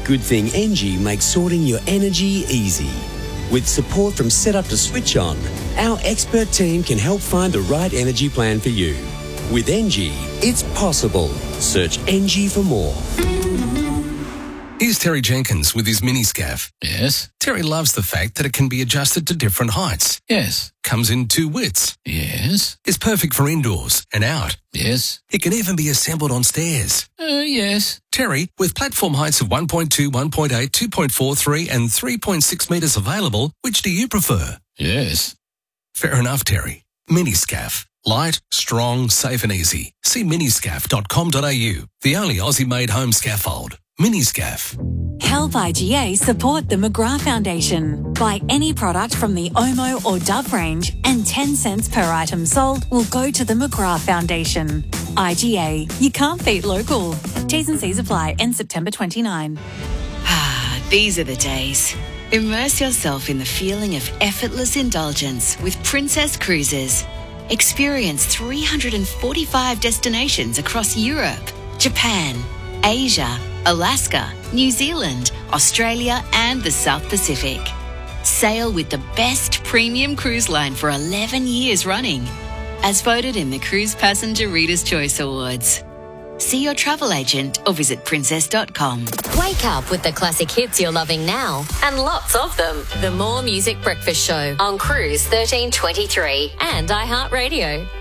Good thing Engie makes sorting your energy easy. With support from Set Up to Switch On, our expert team can help find the right energy plan for you. With Engie, it's possible. Search Engie for more. Here's Terry Jenkins with his mini-scaff. Yes? Terry loves the fact that it can be adjusted to different heights. Yes. Comes in 2 widths. Yes? Is perfect for indoors and out. Yes? It can even be assembled on stairs. Yes. Terry, with platform heights of 1.2, 1.8, 2.4, 3 and 3.6 metres available, which do you prefer? Yes. Fair enough, Terry. Mini-scaff. Light, strong, safe and easy. See miniscaff.com.au, the only Aussie-made home scaffold. Miniscaff. Help IGA support the McGrath Foundation. Buy any product from the Omo or Dove range and 10 cents per item sold will go to the McGrath Foundation. IGA, you can't beat local. T's and C's apply. End September 29. These are the days. Immerse yourself in the feeling of effortless indulgence with Princess Cruises. Experience 345 destinations across Europe, Japan, Asia, Alaska, New Zealand, Australia and the South Pacific. Sail with the best premium cruise line for 11 years running, as voted in the Cruise Passenger Reader's Choice Awards. See your travel agent or visit princess.com. Wake up with the classic hits you're loving now and lots of them. The More Music Breakfast Show on Cruise 1323 and iHeartRadio.